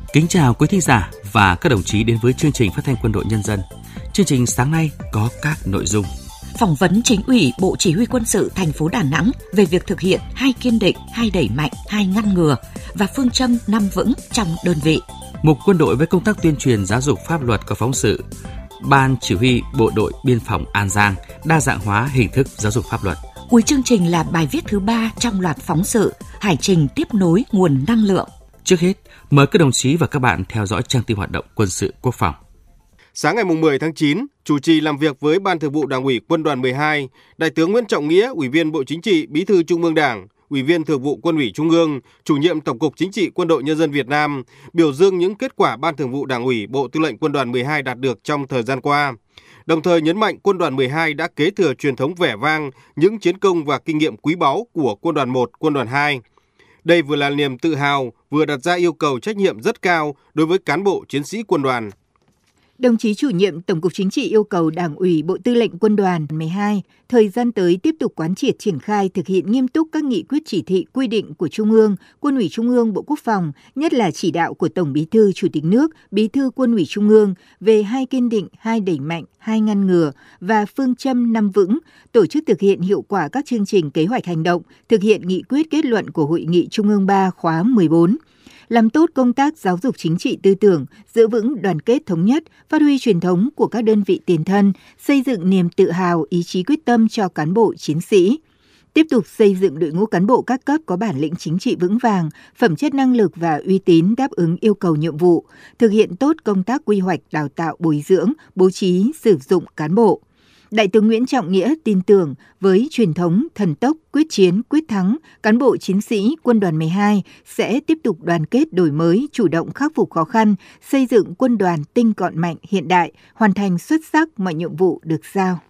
Kính chào quý thính giả và các đồng chí đến với chương trình Phát thanh Quân đội Nhân dân. Chương trình sáng nay có các nội dung: phỏng vấn Chính ủy Bộ Chỉ huy Quân sự thành phố Đà Nẵng về việc thực hiện 2 kiên định, 2 đẩy mạnh, 2 ngăn ngừa và phương châm 5 vững trong đơn vị. Mục Quân đội với công tác tuyên truyền giáo dục pháp luật có phóng sự Ban Chỉ huy Bộ đội Biên phòng An Giang đa dạng hóa hình thức giáo dục pháp luật. Cuối chương trình là bài viết thứ 3 trong loạt phóng sự Hải trình tiếp nối nguồn năng lượng. Trước hết, mời các đồng chí và các bạn theo dõi trang tin hoạt động quân sự quốc phòng. Sáng ngày 10 tháng 9, chủ trì làm việc với Ban Thường vụ Đảng ủy Quân đoàn 12, Đại tướng Nguyễn Trọng Nghĩa, Ủy viên Bộ Chính trị, Bí thư Trung ương Đảng, Ủy viên Thường vụ Quân ủy Trung ương, Chủ nhiệm Tổng cục Chính trị Quân đội Nhân dân Việt Nam, biểu dương những kết quả Ban Thường vụ Đảng ủy Bộ Tư lệnh Quân đoàn 12 đạt được trong thời gian qua. Đồng thời nhấn mạnh Quân đoàn 12 đã kế thừa truyền thống vẻ vang, những chiến công và kinh nghiệm quý báu của Quân đoàn 1, Quân đoàn 2. Đây vừa là niềm tự hào, vừa đặt ra yêu cầu trách nhiệm rất cao đối với cán bộ chiến sĩ quân đoàn. Đồng chí chủ nhiệm Tổng cục Chính trị yêu cầu Đảng ủy Bộ Tư lệnh Quân đoàn 12 thời gian tới tiếp tục quán triệt triển khai thực hiện nghiêm túc các nghị quyết chỉ thị quy định của Trung ương, Quân ủy Trung ương, Bộ Quốc phòng, nhất là chỉ đạo của Tổng Bí thư Chủ tịch nước, Bí thư Quân ủy Trung ương về 2 kiên định, 2 đẩy mạnh, 2 ngăn ngừa và phương châm 5 vững, tổ chức thực hiện hiệu quả các chương trình kế hoạch hành động, thực hiện nghị quyết kết luận của Hội nghị Trung ương 3 khóa 14. Làm tốt công tác giáo dục chính trị tư tưởng, giữ vững đoàn kết thống nhất, phát huy truyền thống của các đơn vị tiền thân, xây dựng niềm tự hào, ý chí quyết tâm cho cán bộ chiến sĩ. Tiếp tục xây dựng đội ngũ cán bộ các cấp có bản lĩnh chính trị vững vàng, phẩm chất năng lực và uy tín đáp ứng yêu cầu nhiệm vụ, thực hiện tốt công tác quy hoạch, đào tạo, bồi dưỡng, bố trí, sử dụng cán bộ. Đại tướng Nguyễn Trọng Nghĩa tin tưởng với truyền thống thần tốc, quyết chiến, quyết thắng, cán bộ chiến sĩ Quân đoàn 12 sẽ tiếp tục đoàn kết đổi mới, chủ động khắc phục khó khăn, xây dựng quân đoàn tinh gọn mạnh hiện đại, hoàn thành xuất sắc mọi nhiệm vụ được giao.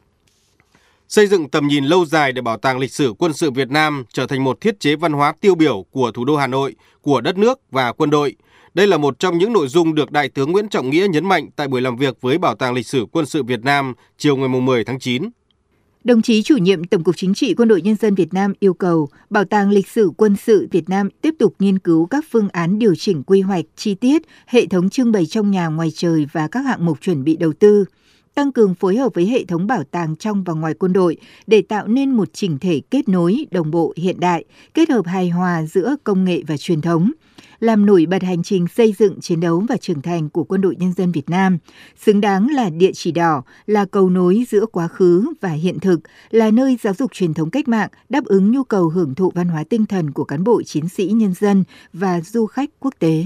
Xây dựng tầm nhìn lâu dài để Bảo tàng lịch sử quân sự Việt Nam trở thành một thiết chế văn hóa tiêu biểu của thủ đô Hà Nội, của đất nước và quân đội. Đây là một trong những nội dung được Đại tướng Nguyễn Trọng Nghĩa nhấn mạnh tại buổi làm việc với Bảo tàng lịch sử quân sự Việt Nam chiều ngày 10 tháng 9. Đồng chí chủ nhiệm Tổng cục Chính trị Quân đội Nhân dân Việt Nam yêu cầu Bảo tàng lịch sử quân sự Việt Nam tiếp tục nghiên cứu các phương án điều chỉnh quy hoạch chi tiết, hệ thống trưng bày trong nhà ngoài trời và các hạng mục chuẩn bị đầu tư, tăng cường phối hợp với hệ thống bảo tàng trong và ngoài quân đội để tạo nên một chỉnh thể kết nối, đồng bộ, hiện đại, kết hợp hài hòa giữa công nghệ và truyền thống, làm nổi bật hành trình xây dựng, chiến đấu và trưởng thành của Quân đội Nhân dân Việt Nam, xứng đáng là địa chỉ đỏ, là cầu nối giữa quá khứ và hiện thực, là nơi giáo dục truyền thống cách mạng, đáp ứng nhu cầu hưởng thụ văn hóa tinh thần của cán bộ chiến sĩ nhân dân và du khách quốc tế.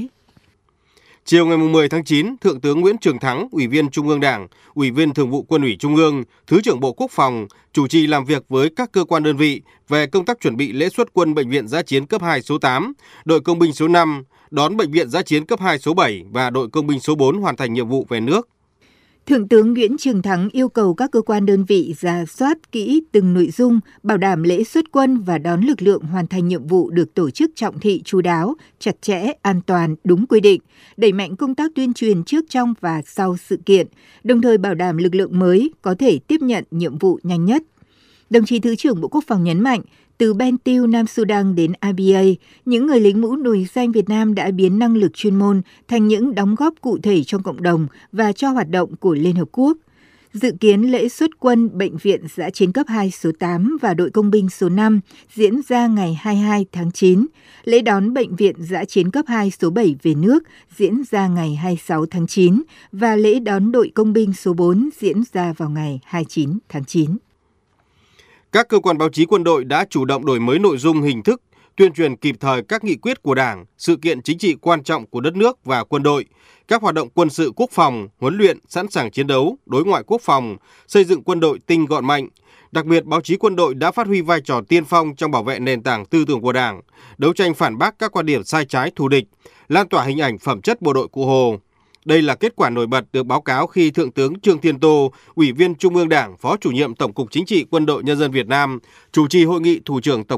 Chiều ngày 10 tháng 9, Thượng tướng Nguyễn Trường Thắng, Ủy viên Trung ương Đảng, Ủy viên Thường vụ Quân ủy Trung ương, Thứ trưởng Bộ Quốc phòng, chủ trì làm việc với các cơ quan đơn vị về công tác chuẩn bị lễ xuất quân Bệnh viện Dã chiến cấp 2 số 8, đội công binh số 5, đón Bệnh viện Dã chiến cấp 2 số 7 và đội công binh số 4 hoàn thành nhiệm vụ về nước. Thượng tướng Nguyễn Trường Thắng yêu cầu các cơ quan đơn vị rà soát kỹ từng nội dung, bảo đảm lễ xuất quân và đón lực lượng hoàn thành nhiệm vụ được tổ chức trọng thị chu đáo, chặt chẽ, an toàn, đúng quy định, đẩy mạnh công tác tuyên truyền trước, trong và sau sự kiện, đồng thời bảo đảm lực lượng mới có thể tiếp nhận nhiệm vụ nhanh nhất. Đồng chí Thứ trưởng Bộ Quốc phòng nhấn mạnh, từ Bentiu, Nam Sudan đến ABA, những người lính mũ nồi xanh Việt Nam đã biến năng lực chuyên môn thành những đóng góp cụ thể trong cộng đồng và cho hoạt động của Liên Hợp Quốc. Dự kiến lễ xuất quân Bệnh viện Dã chiến cấp 2 số 8 và đội công binh số 5 diễn ra ngày 22 tháng 9. Lễ đón Bệnh viện Dã chiến cấp 2 số 7 về nước diễn ra ngày 26 tháng 9 và lễ đón đội công binh số 4 diễn ra vào ngày 29 tháng 9. Các cơ quan báo chí quân đội đã chủ động đổi mới nội dung, hình thức, tuyên truyền kịp thời các nghị quyết của Đảng, sự kiện chính trị quan trọng của đất nước và quân đội, các hoạt động quân sự quốc phòng, huấn luyện, sẵn sàng chiến đấu, đối ngoại quốc phòng, xây dựng quân đội tinh gọn mạnh. Đặc biệt, báo chí quân đội đã phát huy vai trò tiên phong trong bảo vệ nền tảng tư tưởng của Đảng, đấu tranh phản bác các quan điểm sai trái thù địch, lan tỏa hình ảnh phẩm chất bộ đội Cụ Hồ. Đây là kết quả nổi bật được báo cáo khi Thượng tướng Trương Thiên Tô, Ủy viên Trung ương Đảng, Phó Chủ nhiệm Tổng cục Chính trị Quân đội Nhân dân Việt Nam, chủ trì hội nghị Thủ trưởng Tổng